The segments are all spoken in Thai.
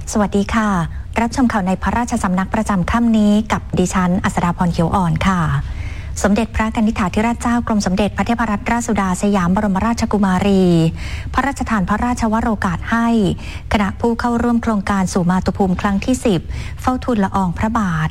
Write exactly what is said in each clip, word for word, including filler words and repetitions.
สวัสดีค่ะรับชมข่าวในพระราชสำนักประจำค่ำนี้กับดิฉันอัศดาพรเขียวอ่อนค่ะสมเด็จพระกนิษฐาธิราชเจ้ากรมสมเด็จพระเทพรัตนราชสุดาสยามบรมราชกุมารีพระราชทานพระราชวโรกาสให้คณะผู้เข้าร่วมโครงการสู่มาตุภูมิครั้งที่สิบเฝ้าทูลละอองพระบาท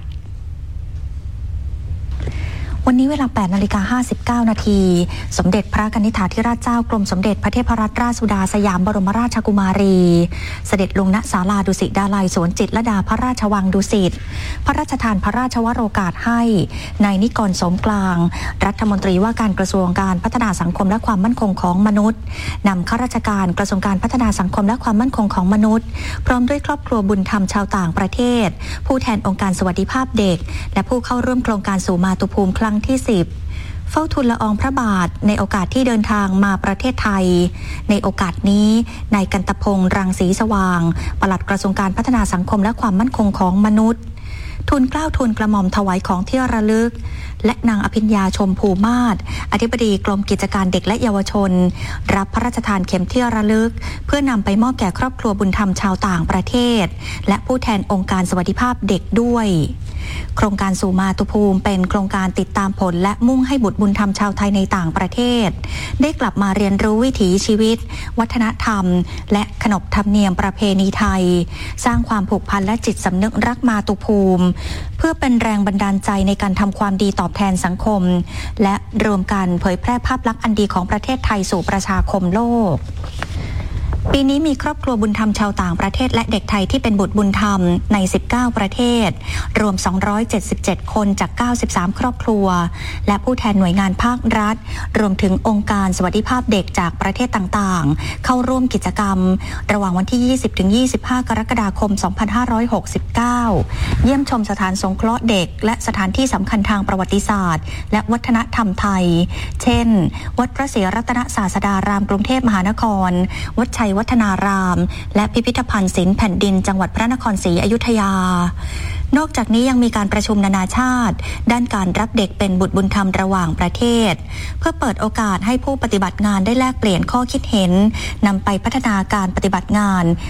วันนี้เวลา แปดนาฬิกาห้าสิบเก้า นาทีสมเด็จพระกนิษฐาธิราชเจ้ากรมสมเด็จพระเทพรัตนราชสุดาสยามบรมราชกุมารีเสด็จลงณศาลาดุสิตดาลัยสวนจิตรลดาพระราชวังดุสิตพระราชทานพระราชวโรกาสให้นายนิกรสมกลางรัฐมนตรีว่าการกระทรวงการพัฒนาสังคมและความมั่นคงของมนุษย์นำข้าราชการกระทรวงการพัฒนาสังคมและความมั่นคงของมนุษย์พร้อมด้วยครอบครัวบุญธรรมชาวต่างประเทศผู้แทนองค์การสวัสดิภาพเด็กและผู้เข้าร่วมโครงการสู่มาตุภูมิครั้งที่สิบเฝ้าทูลละอองพระบาทในโอกาสที่เดินทางมาประเทศไทยในโอกาสนี้นายกันตพงษ์รังสีสว่างปลัดกระทรวงการพัฒนาสังคมและความมั่นคงของมนุษย์ทูลเกล้าทูลกระหม่อมถวายของที่ระลึกและนางอภิญญาชมพูมาศอธิบดีกรมกิจการเด็กและเยาวชนรับพระราชทานเข็มที่ระลึกเพื่อนำไปมอบแก่ครอบครัวบุญธรรมชาวต่างประเทศและผู้แทนองค์การสวัสดิภาพเด็กด้วยโครงการสู่มาตุภูมิเป็นโครงการติดตามผลและมุ่งให้บุตรบุญธรรมชาวไทยในต่างประเทศได้กลับมาเรียนรู้วิถีชีวิตวัฒนธรรมและขนบธรรมเนียมประเพณีไทยสร้างความผูกพันและจิตสำนึกรักมาตุภูมิเพื่อเป็นแรงบันดาลใจในการทำความดีตอบแทนสังคมและรวมกันเผยแพร่ภาพลักษณ์อันดีของประเทศไทยสู่ประชาคมโลกปีนี้มีครอบครัวบุญธรรมชาวต่างประเทศและเด็กไทยที่เป็นบุตรบุญธรรมในสิบเก้าประเทศรวมสองร้อยเจ็ดสิบเจ็ดคนจากเก้าสิบสามครอบครัวและผู้แทนหน่วยงานภาครัฐรวมถึงองค์การสวัสดิภาพเด็กจากประเทศต่างๆเข้าร่วมกิจกรรมระหว่างวันที่ ยี่สิบถึงยี่สิบห้า กรกฎาคม สองพันห้าร้อยหกสิบเก้า เยี่ยมชมสถานสงเคราะห์เด็กและสถานที่สำคัญทางประวัติศาสตร์และวัฒนธรรมไทยเช่นวัดพระศรีรัตนศาสดารามกรุงเทพมหานครวัดชัยวัฒนารามและพิพิธภัณฑ์ศิลป์แผ่นดินจังหวัดพระนครศรีอยุธยานอกจากนี้ยังมีการประชุมนานาชาติด้านการรับเด็กเป็นบุตรบุญธรรมระหว่างประเทศเพื่อเปิดโอกาสให้ผู้ปฏิบัติงานได้แลกเปลี่ยนข้อคิดเห็นนำไปพัฒนาการปฏิบัติงาน